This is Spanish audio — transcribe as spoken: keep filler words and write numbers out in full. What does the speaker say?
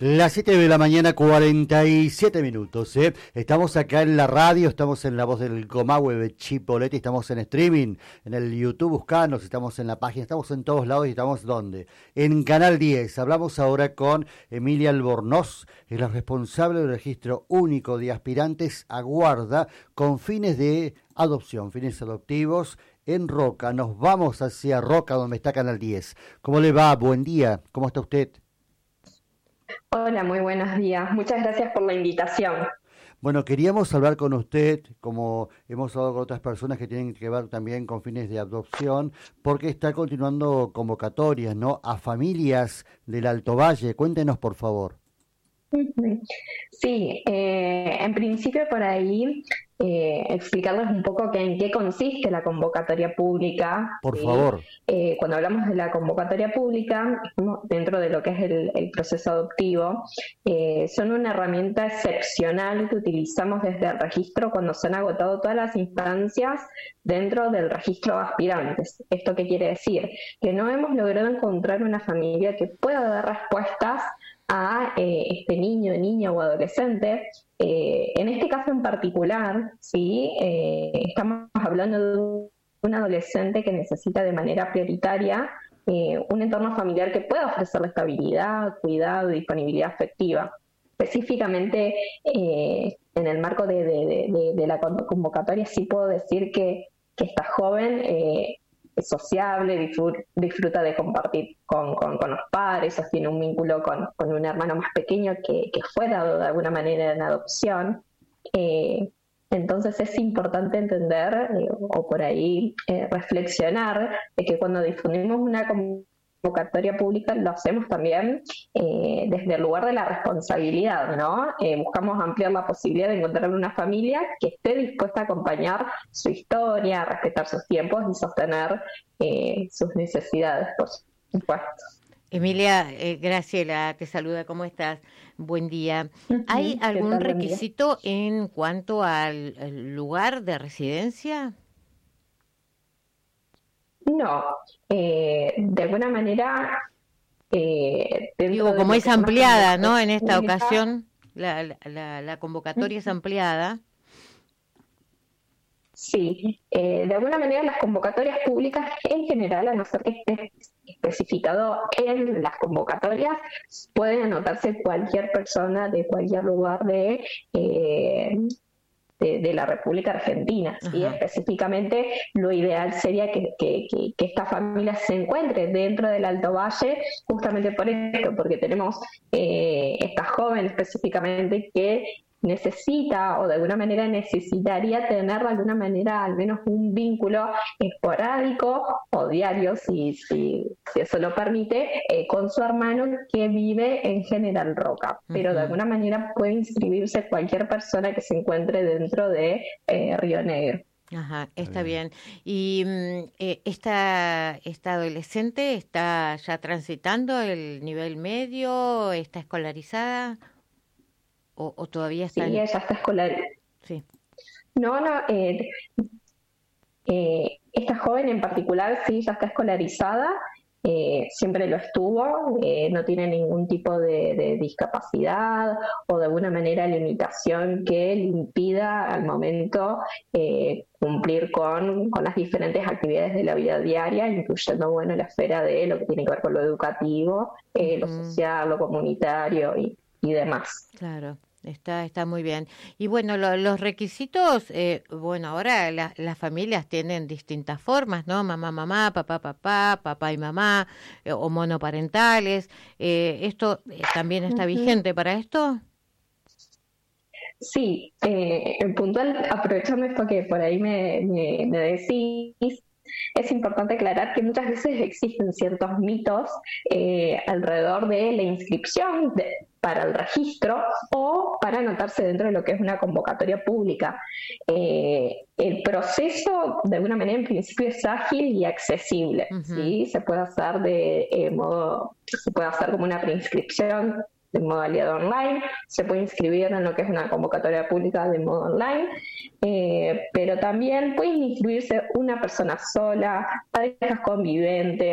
Las siete de la mañana, cuarenta y siete minutos. ¿eh? Estamos acá en la radio, estamos en la voz del Comahue de Chipoleti, estamos en streaming, en el YouTube, buscanos, estamos en la página, estamos en todos lados y estamos ¿dónde? En Canal diez. Hablamos ahora con Emilia Albornoz, es la responsable del registro único de aspirantes a guarda con fines de adopción, fines adoptivos en Roca. Nos vamos hacia Roca, donde está Canal diez. ¿Cómo le va? Buen día. ¿Cómo está usted? Hola, muy buenos días. Muchas gracias por la invitación. Bueno, queríamos hablar con usted, como hemos hablado con otras personas que tienen que ver también con fines de adopción, porque está continuando convocatorias, ¿no? A familias del Alto Valle. Cuéntenos, por favor. Sí, eh, en principio por ahí eh, explicarles un poco que en qué consiste la convocatoria pública. Por ¿sí? favor. Eh, cuando hablamos de la convocatoria pública, dentro de lo que es el, el proceso adoptivo, eh, son una herramienta excepcional que utilizamos desde el registro cuando se han agotado todas las instancias dentro del registro de aspirantes. ¿Esto qué quiere decir? Que no hemos logrado encontrar una familia que pueda dar respuestas a eh, este niño, niña o adolescente. Eh, en este caso en particular, ¿sí? eh, estamos hablando de un, un adolescente que necesita de manera prioritaria eh, un entorno familiar que pueda ofrecerle estabilidad, cuidado y disponibilidad afectiva. Específicamente eh, en el marco de, de, de, de la convocatoria sí puedo decir que, que esta joven eh, es sociable, disfruta de compartir con, con, con los padres, sostiene un vínculo con, con un hermano más pequeño que, que fue dado de alguna manera en adopción. Eh, entonces es importante entender eh, o por ahí eh, reflexionar de que cuando difundimos una convocatoria pública lo hacemos también eh, desde el lugar de la responsabilidad, ¿no? Eh, buscamos ampliar la posibilidad de encontrar una familia que esté dispuesta a acompañar su historia, a respetar sus tiempos y sostener eh, sus necesidades, por supuesto. Emilia, eh, Graciela te saluda, ¿cómo estás? Buen día. ¿Hay algún requisito en cuanto al, al lugar de residencia? No, eh, de alguna manera... Eh, Digo, como es ampliada, ¿no? En esta ocasión, la, la, la convocatoria es ampliada. Sí, eh, de alguna manera las convocatorias públicas en general, a no ser que esté especificado en las convocatorias, pueden anotarse cualquier persona de cualquier lugar de... Eh, De, de la República Argentina, ¿sí? Específicamente lo ideal sería que, que, que, que esta familia se encuentre dentro del Alto Valle, justamente por esto, porque tenemos eh, esta joven específicamente que necesita o de alguna manera necesitaría tener de alguna manera al menos un vínculo esporádico o diario, si, si, si eso lo permite, eh, con su hermano que vive en General Roca. Pero uh-huh. de alguna manera puede inscribirse cualquier persona que se encuentre dentro de eh, Río Negro. Ajá, está bien. ¿Y eh, esta, esta adolescente está ya transitando el nivel medio? ¿Está escolarizada? ¿O, o todavía está? Sí, en... ella está escolarizada. Sí. No, no, eh, eh, esta joven en particular sí ya está escolarizada, eh, siempre lo estuvo, eh, no tiene ningún tipo de, de discapacidad o de alguna manera limitación que le impida al momento eh, cumplir con, con las diferentes actividades de la vida diaria, incluyendo bueno la esfera de lo que tiene que ver con lo educativo, eh, lo uh-huh. social, lo comunitario y y demás. Claro, está está muy bien. Y bueno, lo, los requisitos, eh, bueno, ahora la, las familias tienen distintas formas, ¿no? Mamá, mamá, papá, papá, papá y mamá, eh, o monoparentales. Eh, ¿Esto eh, también está vigente para esto? Sí, eh, en puntual, aprovechando esto que por ahí me, me, me decís, es importante aclarar que muchas veces existen ciertos mitos eh, alrededor de la inscripción de, para el registro o para anotarse dentro de lo que es una convocatoria pública. Eh, el proceso, de alguna manera, en principio es ágil y accesible. Uh-huh. ¿Sí? Se puede hacer de eh, modo, se puede hacer como una preinscripción de modalidad online, se puede inscribir en lo que es una convocatoria pública de modo online, eh, pero también puede inscribirse una persona sola, parejas conviventes,